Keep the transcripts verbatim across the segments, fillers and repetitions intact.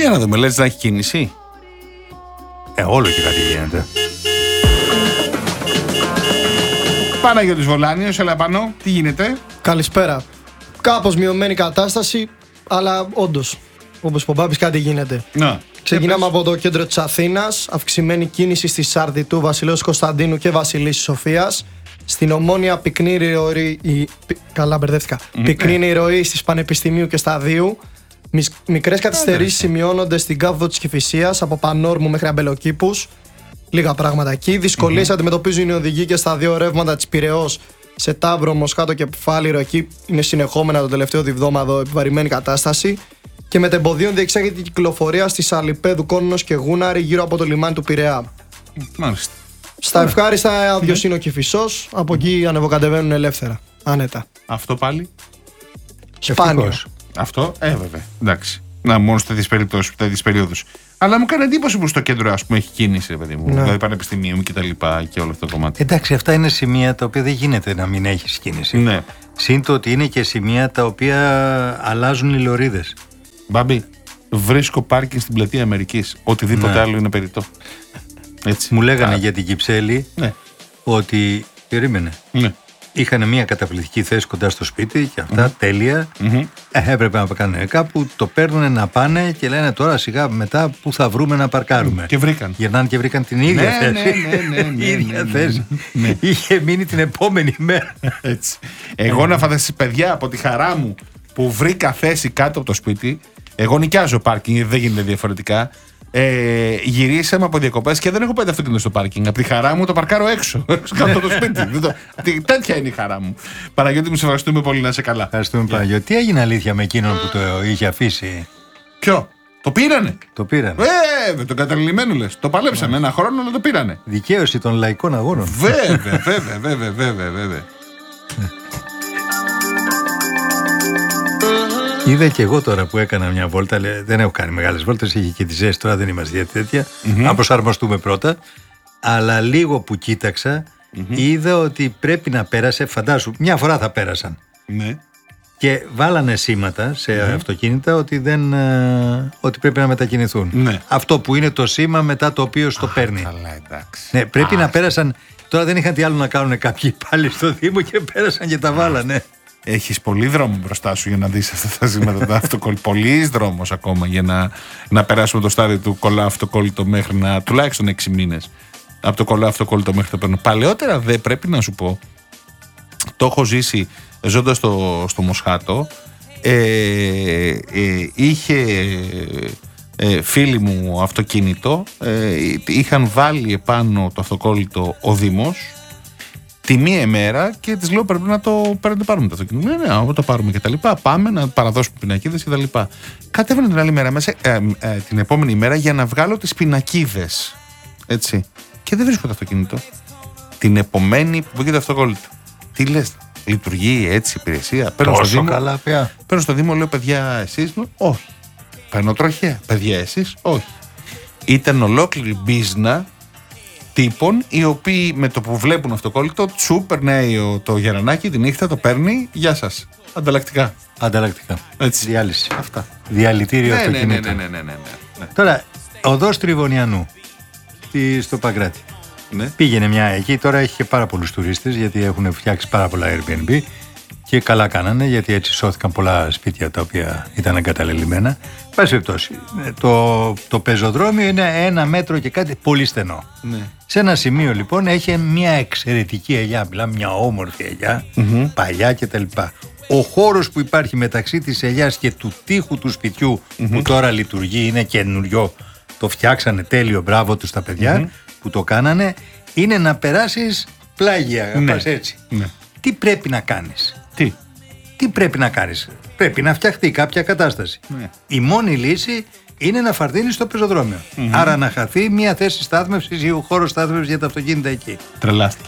Για να δούμε, λες να έχει κίνηση. Ε, όλο και κάτι γίνεται. Παναγιώτης Βολάνιος, έλα πάνω, τι γίνεται? Καλησπέρα. Κάπως μειωμένη κατάσταση, αλλά όντως, όπως είπε ο Μπάμπης, κάτι γίνεται. Να. Ξεκινάμε από το κέντρο της Αθήνας. Αυξημένη κίνηση στη Σαρδιτού, Βασιλέως Κωνσταντίνου και Βασιλίσσης Σοφίας. Στην Ομόνια πυκνή ροή. Η... Καλά, μπερδεύτηκα. Mm. Πυκνή η ροή στις Πανεπιστημίου και Σταδίου. Μικρές καθυστερήσεις σημειώνονται στην κάβδο της Κηφισίας από Πανόρμου μέχρι Αμπελοκήπους. Λίγα πράγματα εκεί. Δυσκολίες mm-hmm. αντιμετωπίζουν οι οδηγοί και στα δύο ρεύματα της Πειραιώς. Σε Ταύρο, Μοσχάτο και Πφάλιρο. Εκεί είναι συνεχόμενα το τελευταίο διβδόμαδο επιβαρημένη κατάσταση. Και με τεμποδίων διεξάγεται η κυκλοφορία στη Σαλιπέδου, Κόννος και Γούναρη γύρω από το λιμάνι του Πειραιά. Μάλιστα. Στα ευχάριστα άδειος είναι ο Κηφισός. Από εκεί ανεβοκατεβαίνουν ελεύθερα. Άνετα. Αυτό πάλι. Σπάνιο. Αυτό, ε, βέβαια. Εντάξει. Να, μόνο σε τέτοιες περιπτώσεις, τέτοιες περίοδους. Αλλά μου κάνει εντύπωση που στο κέντρο, ας πούμε, έχει κίνηση, παιδί μου. Ναι. Δηλαδή πανεπιστημίου και τα λοιπά και όλο αυτό το κομμάτι. Εντάξει, αυτά είναι σημεία τα οποία δεν γίνεται να μην έχει κίνηση. Ναι. Συν το ότι είναι και σημεία τα οποία αλλάζουν οι λωρίδες. Μπάμπη, βρίσκω πάρκινγκ στην πλατεία Αμερικής. Οτιδήποτε Ναι. άλλο είναι περιττό. Έτσι. Μου λέγανε Α, για την Κυψέλη ναι. ότι. Περίμενε. Ναι. Είχαν μια καταπληκτική θέση κοντά στο σπίτι και αυτά, Mm-hmm. τέλεια. Mm-hmm. Ε, έπρεπε να κάνουν κάπου, το παίρνουν να πάνε και λένε τώρα σιγά μετά που θα βρούμε να παρκάρουμε. Και βρήκαν. Γυρνάνε και βρήκαν την ίδια Ναι, θέση. ναι, ναι, ναι, ναι, Η ίδια ναι, ναι, θέση. ναι. Είχε μείνει την επόμενη μέρα. Έτσι. Εγώ να φανταστείς, παιδιά, από τη χαρά μου που βρήκα θέση κάτω από το σπίτι, εγώ νοικιάζω πάρκινγκ, δεν γίνεται διαφορετικά. Ε, γυρίσαμε από διακοπές και δεν έχω πέντε αυτοκίνητο στο πάρκινγκ. Από τη χαρά μου το παρκάρω έξω, κάτω από το σπίτι. Δεν το... Τέτοια είναι η χαρά μου. Παναγιώτη, μου σε ευχαριστούμε πολύ, να είσαι καλά. Ευχαριστούμε, Παναγιώτη. Τι έγινε αλήθεια με εκείνον που το είχε αφήσει? Ποιο? Το πήρανε. Το πήρανε. Ε, με τον καταλημμένο λες. Το παλέψαμε ένα χρόνο, αλλά το πήρανε. Δικαίωση των λαϊκών αγώνων. Βέβαια, βέβαια, βέβαια, βέβαια, βέβαια. Είδα και εγώ τώρα που έκανα μια βόλτα, λέ, δεν έχω κάνει μεγάλες βόλτες, είχε και τη ζέστη, τώρα δεν είμαστε για τέτοια. Mm-hmm. Να προσαρμοστούμε πρώτα. Αλλά λίγο που κοίταξα, mm-hmm. είδα ότι πρέπει να πέρασε, φαντάσου, μια φορά θα πέρασαν. Ναι. Και βάλανε σήματα σε Mm-hmm. αυτοκίνητα ότι, δεν, ε, ότι πρέπει να μετακινηθούν. Ναι. Αυτό που είναι το σήμα μετά το οποίο στο Α, παίρνει. καλά, εντάξει. Ναι, πρέπει Α, να πέρασαν. Τώρα δεν είχαν τι άλλο να κάνουν κάποιοι πάλι στο Δήμο και πέρασαν και τα βάλανε. Έχεις πολύ δρόμο μπροστά σου για να δεις αυτά τα ζήματα του αυτοκόλλητου. Πολύς δρόμος ακόμα για να, να περάσουμε το στάδιο του κολλά αυτοκόλλητο μέχρι να. Τουλάχιστον έξι μήνες. Από το κολλά αυτοκόλλητο μέχρι το παίρνω. Παλαιότερα δεν πρέπει να σου πω. Το έχω ζήσει ζώντας στο, στο Μοσχάτο. Ε, ε, είχε ε, φίλοι μου αυτοκίνητο. Ε, είχαν βάλει επάνω το αυτοκόλλητο ο Δήμος. Τη μία ημέρα και τη λέω: πρέπει να το, πρέπει να το πάρουμε το αυτοκίνητο. Ναι, ναι, να το πάρουμε και τα λοιπά. Πάμε να παραδώσουμε πινακίδες και τα λοιπά. Κατέβαινα την άλλη μέρα, μέσα, ε, ε, την επόμενη μέρα για να βγάλω τις πινακίδες. Έτσι. Και δεν βρίσκω το αυτοκίνητο. Την επομένη που βγήκε το αυτοκόλλητο. Τι λες, λειτουργεί έτσι η υπηρεσία? Παίρνω στο Δήμο, καλά πια. παίρνω στο Δήμο, λέω: παιδιά, εσείς? Όχι. Παίρνω τροχέα. Παιδιά, εσείς? Όχι. Ήταν ολόκληρη μπίζνα τύπων οι οποίοι με το που βλέπουν αυτοκόλλητο τσου περνάει το γερανάκι τη νύχτα, το παίρνει, γεια σας, ανταλλακτικά. Ανταλλακτικά. Έτσι. Διάλυση. Αυτά. Διαλυτήριο Ναι, ναι, ναι, αυτοκινήτων. ναι, ναι, ναι, ναι, ναι. Τώρα, οδός Τριβωνιανού στη- στο Παγκράτη. Ναι. Πήγαινε μια εκεί, τώρα έχει και πάρα πολλούς τουρίστες γιατί έχουν φτιάξει πάρα πολλά Airbnb και καλά κάνανε γιατί έτσι σώθηκαν πολλά σπίτια τα οποία ήταν εγκαταλελειμμένα. Πάση περιπτώσει, το, το πεζοδρόμιο είναι ένα μέτρο και κάτι πολύ στενό. Ναι. Σε ένα σημείο λοιπόν έχει μια εξαιρετική ελιά, μιλάμε μια όμορφη ελιά, Mm-hmm. παλιά κτλ. Ο χώρος που υπάρχει μεταξύ της ελιάς και του τοίχου του σπιτιού Mm-hmm. που τώρα λειτουργεί, είναι καινούριο, το φτιάξανε τέλειο, μπράβο τους τα παιδιά Mm-hmm. που το κάνανε, είναι να περάσεις πλάγια, Ναι. πας έτσι. Ναι. Τι πρέπει να κάνεις? Τι? Τι πρέπει να κάνεις? Πρέπει να φτιαχτεί κάποια κατάσταση. Ναι. Η μόνη λύση είναι να φαρδίνεις το πεζοδρόμιο. Mm-hmm. Άρα να χαθεί μια θέση στάθμευσης ή ο χώρος στάθμευσης για τα αυτοκίνητα εκεί. Τρελάστηκε.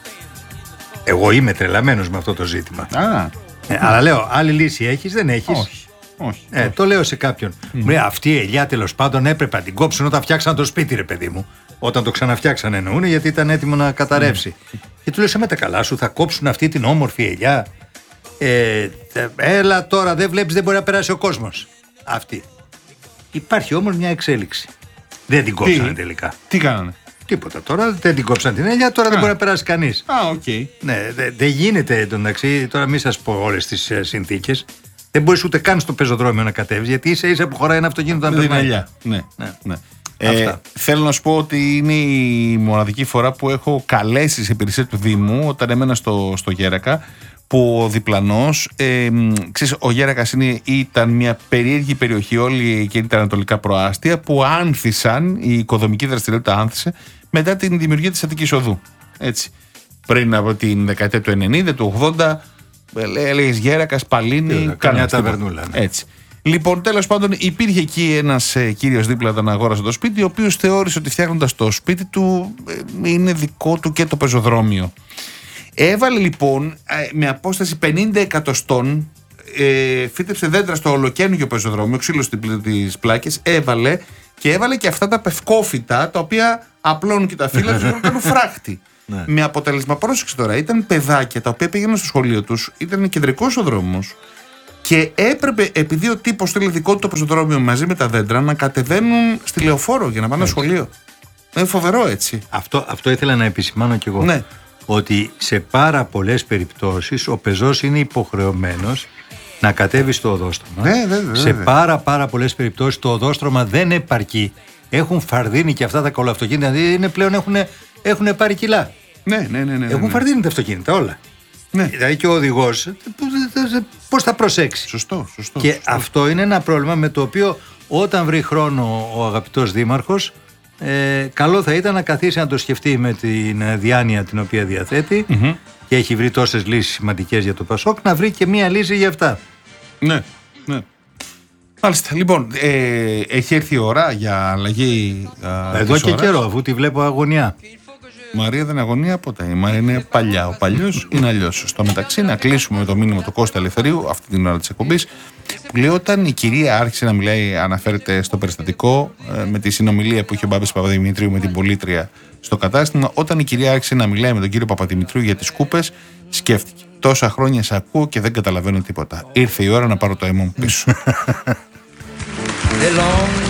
Εγώ είμαι τρελαμένος με αυτό το ζήτημα. Α, Ε, αλλά λέω, άλλη λύση έχεις, δεν έχεις? όχι. Όχι. Ε, όχι. το λέω σε κάποιον. Μου λέει, αυτή η ελιά τέλος πάντων έπρεπε να την κόψουν όταν φτιάξαν το σπίτι, ρε παιδί μου. Όταν το ξαναφτιάξαν εννοούν, γιατί ήταν έτοιμο να καταρρεύσει. Και του λέω, σε με τα καλά σου, θα κόψουν αυτή την όμορφη ελιά. Ε, έλα τώρα, δεν βλέπεις, δεν μπορεί να περάσει ο κόσμος. Αυτή. Υπάρχει όμως μια εξέλιξη. Δεν την κόψανε τελικά. Τι κάνανε? Τίποτα. Τώρα δεν την κόψαν την έννοια, τώρα Α. δεν μπορεί να περάσει κανείς. Α, οκ. Okay. Ναι, δεν δε γίνεται εντωμεταξύ, τώρα μην σας πω όλες τις uh, συνθήκες. Δεν μπορείς ούτε καν στο πεζοδρόμιο να κατέβεις, γιατί ίσα ίσα που χωράει ένα αυτοκίνητο να περνάει. Ναι, ναι, ναι. Ε, θέλω να σου πω ότι είναι η μοναδική φορά που έχω καλέσει σε υπηρεσία του Δήμου όταν έμενα στο, στο Γέρακα, που ο διπλανός, ε, ξέρεις, ο Γέρακας είναι, ήταν μια περίεργη περιοχή όλη εκείνη τα ανατολικά προάστια που άνθησαν, η οικοδομική δραστηριότητα άνθησε μετά την δημιουργία της Αττικής Οδού. Έτσι. Πριν από την δεκαετία του ενενήντα, του ογδόντα, έλεγες Γέρακας, Παλίνη, καμιά ταβερνούλα. Ναι. Έτσι. Λοιπόν, τέλος πάντων, υπήρχε εκεί ένας ε, κύριος δίπλα όταν αγόρασε το σπίτι, ο οποίος θεώρησε ότι φτιάχνοντας το σπίτι του ε, είναι δικό του και το πεζοδρόμιο. Έβαλε λοιπόν ε, με απόσταση πενήντα εκατοστών, ε, φύτεψε δέντρα στο ολοκαίνουργιο πεζοδρόμιο, ξύλο στις πλάκες, έβαλε και έβαλε και αυτά τα πευκόφυτα τα οποία απλώνουν και τα φύλλα τους και κάνουν φράχτη. Ναι. Με αποτέλεσμα, πρόσεξε τώρα, ήταν παιδάκια τα οποία πήγαιναν στο σχολείο τους, ήταν κεντρικός ο δρόμος. Και έπρεπε, επειδή ο τύπος θέλει δικό του το πεζοδρόμιο μαζί με τα δέντρα, να κατεβαίνουν στη λεωφόρο για να πάνε στο σχολείο. Είναι φοβερό, έτσι. Αυτό, αυτό ήθελα να επισημάνω κι εγώ. Ναι. Ότι σε πάρα πολλές περιπτώσεις ο πεζός είναι υποχρεωμένος να κατέβει στο οδόστρωμα. Ναι, ναι, ναι, σε πάρα πάρα πολλές περιπτώσεις το οδόστρωμα δεν επαρκεί. Έχουν φαρδίνει και αυτά τα κολοαυτοκίνητα, δηλαδή είναι πλέον έχουν, έχουν πάρει κιλά. Ναι, ναι, ναι, ναι, έχουν ναι. φαρδίνει τα αυτοκίνητα όλα. Ναι. Δηλαδή και ο οδηγός πώς θα προσέξει. Σωστό, σωστό. Και σωστό. αυτό είναι ένα πρόβλημα με το οποίο όταν βρει χρόνο ο αγαπητός δήμαρχος, ε, καλό θα ήταν να καθίσει να το σκεφτεί με την διάνοια την οποία διαθέτει mm-hmm. και έχει βρει τόσες λύσεις σημαντικές για το Πασόκ, να βρει και μία λύση για αυτά. Ναι, ναι. Μάλιστα. Λοιπόν, ε, έχει έρθει η ώρα για αλλαγή. Α, Εδώ και ώρας. καιρό, αφού τη βλέπω αγωνιά. Η Μαρία δεν αγωνία ποτέ. Η Μαρία είναι παλιά. Ο παλιός είναι αλλιώς. Στο μεταξύ, να κλείσουμε με το μήνυμα του Κώστα Ελευθερίου αυτή την ώρα της εκπομπής, που λέει όταν η κυρία άρχισε να μιλάει, αναφέρεται στο περιστατικό με τη συνομιλία που είχε ο Μπάμπης Παπαδημητρίου με την πολίτρια στο κατάστημα. Όταν η κυρία άρχισε να μιλάει με τον κύριο Παπαδημητρίου για τις κούπες, σκέφτηκε. Τόσα χρόνια σε ακούω και δεν καταλαβαίνω τίποτα. Ήρθε η ώρα να πάρω το αίμα μου πίσω.